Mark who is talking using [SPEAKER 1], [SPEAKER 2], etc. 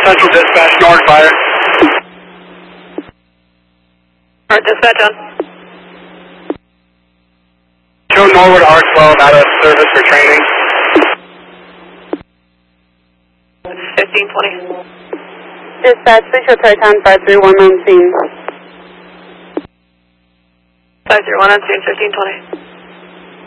[SPEAKER 1] Central Dispatch, North Fire.
[SPEAKER 2] Alright, dispatch on.
[SPEAKER 1] Show Norwood R12 out of service for training.
[SPEAKER 2] 1520.
[SPEAKER 3] Dispatch, please show Triton 531 on scene.
[SPEAKER 2] 531 on scene, 1520.